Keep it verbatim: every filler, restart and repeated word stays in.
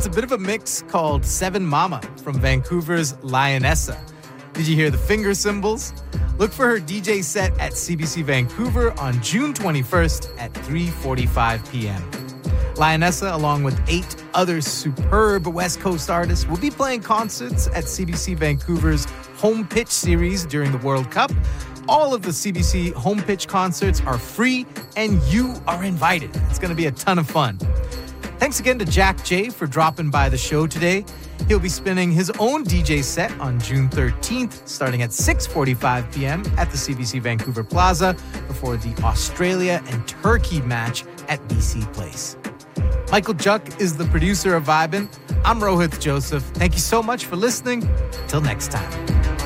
That's a bit of a mix called Seven Mama from Vancouver's Lionessa. Did you hear the finger cymbals? Look for her D J set at C B C Vancouver on June twenty-first at three forty-five p.m. Lionessa, along with eight other superb West Coast artists, will be playing concerts at C B C Vancouver's Home Pitch series during the World Cup. All of the C B C Home Pitch concerts are free, and you are invited. It's going to be a ton of fun. Thanks again to Jack J for dropping by the show today. He'll be spinning his own D J set on June thirteenth, starting at six forty-five p.m. at the C B C Vancouver Plaza before the Australia and Turkey match at B C Place. Michael Juck is the producer of Vibin'. I'm Rohith Joseph. Thank you so much for listening. Till next time.